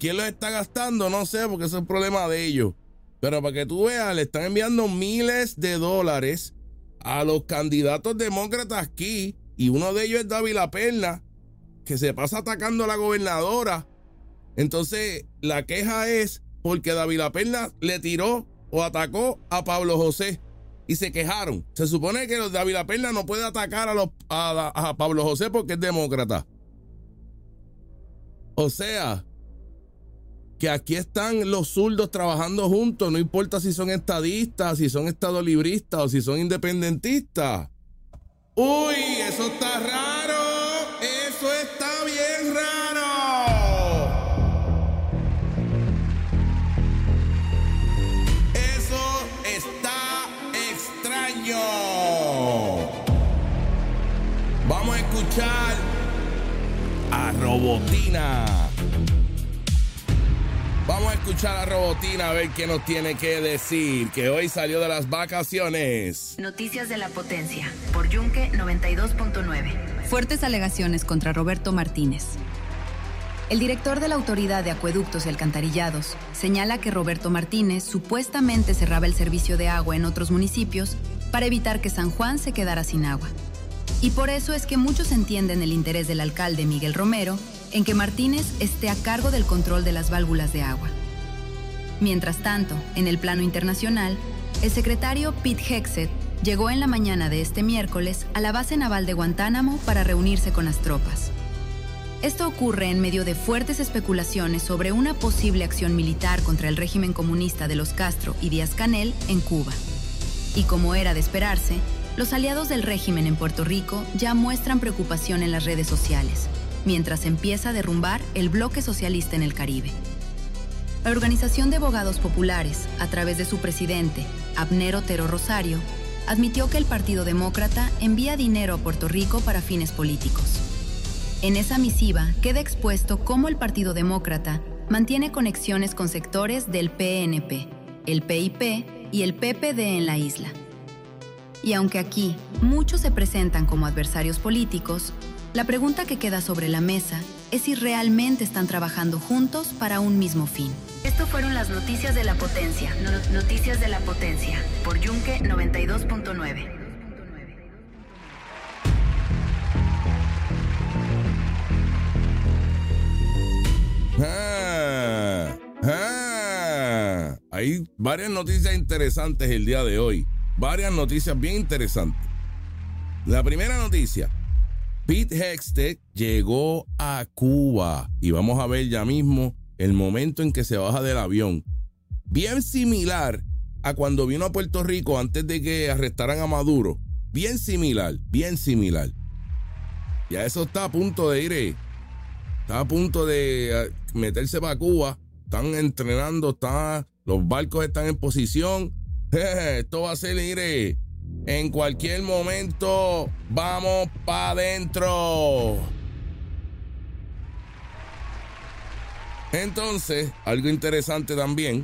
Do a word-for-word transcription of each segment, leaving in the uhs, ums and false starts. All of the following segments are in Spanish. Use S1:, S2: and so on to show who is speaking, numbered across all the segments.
S1: ¿Quién los está gastando? No sé, porque eso es el problema de ellos. Pero para que tú veas, le están enviando miles de dólares a los candidatos demócratas aquí. Y uno de ellos es Dávila Perna, que se pasa atacando a la gobernadora. Entonces, la queja es porque Dávila Perna le tiró o atacó a Pablo José. Y se quejaron. Se supone que los Dávila Perna no puede atacar a, los, a, a Pablo José porque es demócrata. O sea, que aquí están los zurdos trabajando juntos, no importa si son estadistas, si son estadolibristas o si son independentistas. Uy, eso está raro, eso está bien raro. Eso está extraño. Vamos a escuchar a Robotina. Vamos a escuchar a Robotina a ver qué nos tiene que decir, que hoy salió de las vacaciones.
S2: Noticias de la Potencia, por Yunque noventa y dos punto nueve.
S3: Fuertes alegaciones contra Roberto Martínez. El director de la Autoridad de Acueductos y Alcantarillados señala que Roberto Martínez supuestamente cerraba el servicio de agua en otros municipios para evitar que San Juan se quedara sin agua. Y por eso es que muchos entienden el interés del alcalde Miguel Romero en que Martínez esté a cargo del control de las válvulas de agua. Mientras tanto, en el plano internacional, el secretario Pete Hegseth llegó en la mañana de este miércoles a la base naval de Guantánamo para reunirse con las tropas. Esto ocurre en medio de fuertes especulaciones sobre una posible acción militar contra el régimen comunista de los Castro y Díaz-Canel en Cuba. Y como era de esperarse, los aliados del régimen en Puerto Rico ya muestran preocupación en las redes sociales, mientras empieza a derrumbar el bloque socialista en el Caribe. La Organización de Abogados Populares, a través de su presidente, Abner Otero Rosario, admitió que el Partido Demócrata envía dinero a Puerto Rico para fines políticos. En esa misiva queda expuesto cómo el Partido Demócrata mantiene conexiones con sectores del P N P, el P I P y el P P D en la isla. Y aunque aquí muchos se presentan como adversarios políticos, la pregunta que queda sobre la mesa es si realmente están trabajando juntos para un mismo fin.
S2: Esto fueron las noticias de la Potencia. No- noticias de la Potencia, por Yunque noventa y dos punto nueve.
S1: Ah, ah. Hay varias noticias interesantes el día de hoy. Varias noticias bien interesantes. La primera noticia: Pete Hegseth llegó a Cuba y vamos a ver ya mismo el momento en que se baja del avión. Bien similar a cuando vino a Puerto Rico antes de que arrestaran a Maduro. Bien similar, bien similar. Ya eso está a punto de ir, eh. Está a punto de meterse para Cuba. Están entrenando, está, los barcos están en posición. Esto va a ser, mire, en cualquier momento vamos para adentro. Entonces, algo interesante también,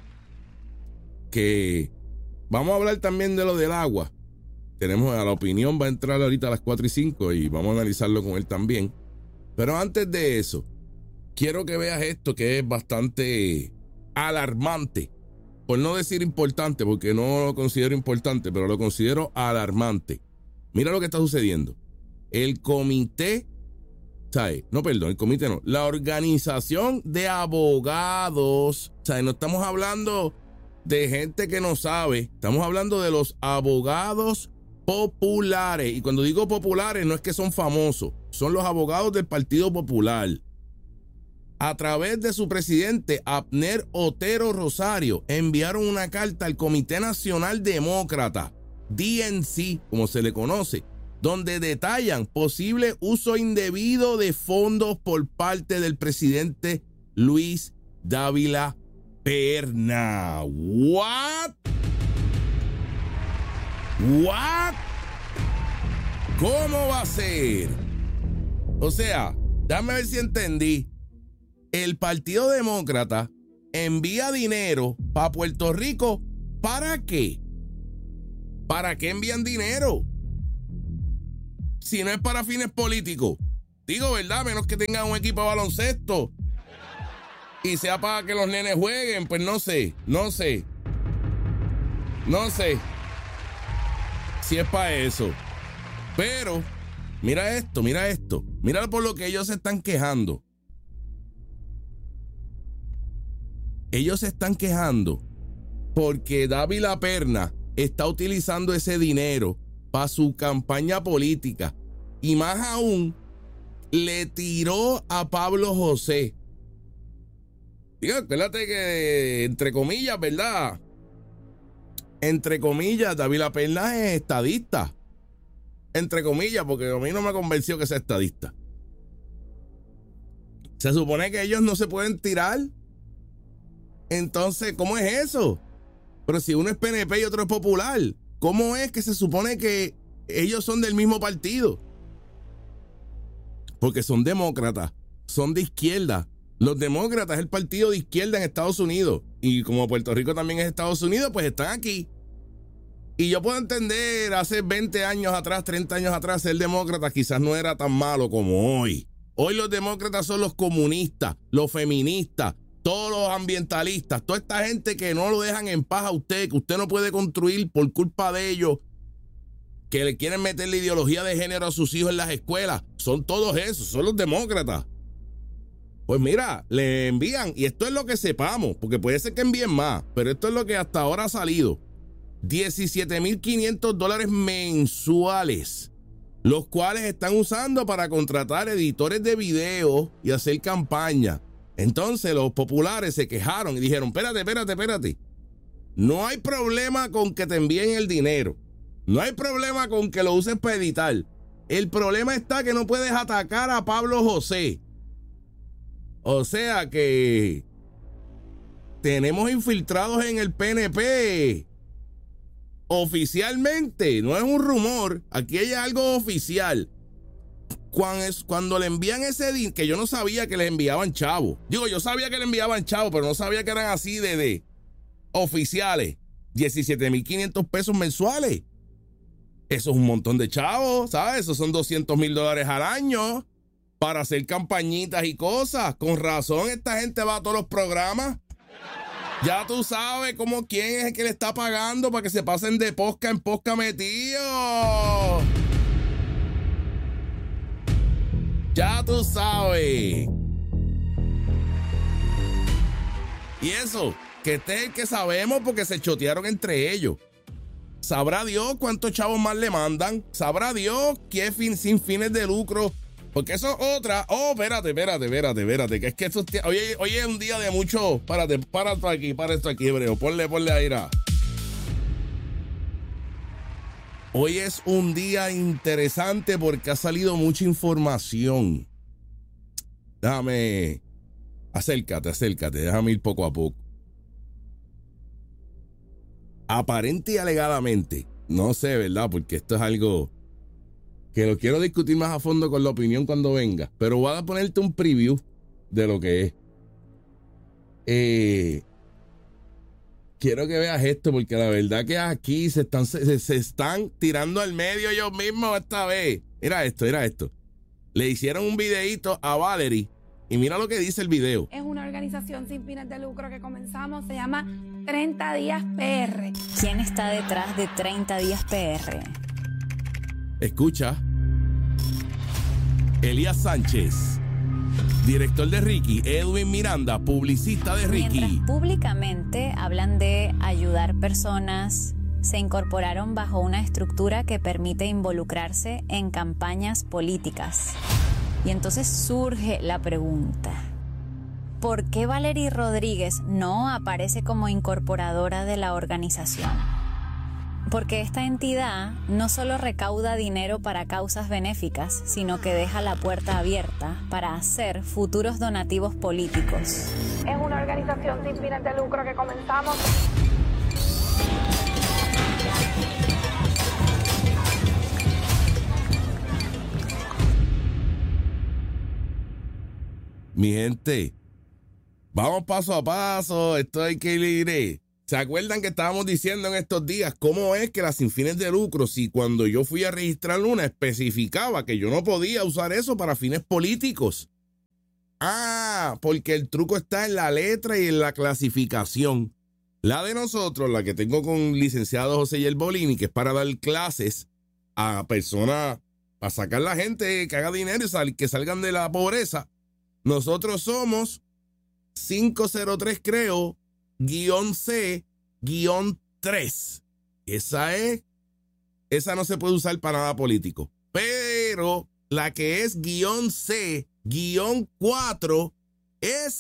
S1: que vamos a hablar también de lo del agua. Tenemos a la opinión, va a entrar ahorita a las cuatro y cinco y vamos a analizarlo con él también. Pero antes de eso, quiero que veas esto que es bastante alarmante. Por no decir importante, porque no lo considero importante, pero lo considero alarmante. Mira lo que está sucediendo. El comité, ¿sabes? No, perdón, el comité no. La organización de abogados, ¿sabes? No estamos hablando de gente que no sabe. Estamos hablando de los abogados populares. Y cuando digo populares, no es que son famosos. Son los abogados del Partido Popular. A través de su presidente, Abner Otero Rosario, enviaron una carta al Comité Nacional Demócrata, D N C, como se le conoce, donde detallan posible uso indebido de fondos por parte del presidente Luis Dávila Perna. ¿What? ¿What? ¿Cómo va a ser? O sea, déjame ver si entendí. El Partido Demócrata envía dinero para Puerto Rico. ¿Para qué? ¿Para qué envían dinero? Si no es para fines políticos. Digo, ¿verdad? Menos que tengan un equipo de baloncesto y sea para que los nenes jueguen, pues no sé, no sé. No sé si es para eso. Pero, mira esto, mira esto. Mira por lo que ellos se están quejando. Ellos se están quejando porque Dávila Perna está utilizando ese dinero para su campaña política. Y más aún, le tiró a Pablo José. Diga, acuérdate que, entre comillas, ¿verdad? Entre comillas, Dávila Perna es estadista. Entre comillas, porque a mí no me convenció que sea estadista. Se supone que ellos no se pueden tirar. Entonces, ¿cómo es eso? Pero si uno es P N P y otro es popular, ¿cómo es que se supone que ellos son del mismo partido? Porque son demócratas, son de izquierda. Los demócratas es el partido de izquierda en Estados Unidos. Y como Puerto Rico también es Estados Unidos, pues están aquí. Y yo puedo entender, hace veinte años atrás, treinta años atrás, ser demócrata quizás no era tan malo como hoy. Hoy los demócratas son los comunistas, los feministas, todos los ambientalistas, toda esta gente que no lo dejan en paz a usted, que usted no puede construir por culpa de ellos, que le quieren meter la ideología de género a sus hijos en las escuelas. Son todos esos, son los demócratas. Pues mira, le envían, y esto es lo que sepamos, porque puede ser que envíen más, pero esto es lo que hasta ahora ha salido. diecisiete mil quinientos dólares mensuales, los cuales están usando para contratar editores de video y hacer campaña. Entonces los populares se quejaron y dijeron, espérate, espérate, espérate. No hay problema con que te envíen el dinero. No hay problema con que lo uses para editar. El problema está que no puedes atacar a Pablo José. O sea que tenemos infiltrados en el P N P. Oficialmente, no es un rumor. Aquí hay algo oficial. Cuando, es, cuando le envían ese dinero, que yo no sabía que le enviaban chavos. Digo, yo sabía que le enviaban chavos, pero no sabía que eran así de, de oficiales. diecisiete mil quinientos pesos mensuales. Eso es un montón de chavos, ¿sabes? Esos son doscientos mil dólares al año para hacer campañitas y cosas. Con razón, esta gente va a todos los programas. Ya tú sabes cómo quién es el que le está pagando para que se pasen de posca en posca metido. Ya tú sabes. Y eso, que este es el que sabemos porque se chotearon entre ellos. Sabrá Dios cuántos chavos más le mandan. Sabrá Dios qué fin, sin fines de lucro. Porque eso es otra. Oh, espérate, espérate, espérate, espérate. Que es que eso, hoy, hoy es un día de mucho. Párate, para esto aquí, para esto aquí, Hebreo. Ponle, ponle aire. Hoy es un día interesante porque ha salido mucha información. Déjame. Acércate, acércate. Déjame ir poco a poco. Aparente y alegadamente, no sé, ¿verdad? Porque esto es algo que lo quiero discutir más a fondo con la opinión cuando venga, pero voy a ponerte un preview de lo que es. Eh, quiero que veas esto, porque la verdad que aquí se están, se, se están tirando al medio ellos mismos esta vez. Mira esto, mira esto. Le hicieron un videíto a Valerie y mira lo que dice el video.
S4: Es una organización sin fines de lucro que comenzamos, se llama treinta días P R.
S5: ¿Quién está detrás de treinta días P R?
S1: Escucha. Elías Sánchez, director de Ricky. Edwin Miranda, publicista de Ricky.
S5: Mientras públicamente hablan de ayudar personas, se incorporaron bajo una estructura que permite involucrarse en campañas políticas. Y entonces surge la pregunta: ¿por qué Valerie Rodríguez no aparece como incorporadora de la organización? Porque esta entidad no solo recauda dinero para causas benéficas, sino que deja la puerta abierta para hacer futuros donativos políticos.
S4: Es una organización sin fines de lucro que comenzamos.
S1: Mi gente, vamos paso a paso, esto hay que ir. ¿Se acuerdan que estábamos diciendo en estos días cómo es que las sin fines de lucro, si cuando yo fui a registrar una especificaba que yo no podía usar eso para fines políticos? Ah, porque el truco está en la letra y en la clasificación. La de nosotros, la que tengo con el licenciado José Yerbolini, que es para dar clases a personas, para sacar a la gente que haga dinero y sal, que salgan de la pobreza. Nosotros somos cinco cero tres, creo, guión C, guión tres. Esa es, esa no se puede usar para nada político. Pero la que es guión C, guión cuatro, es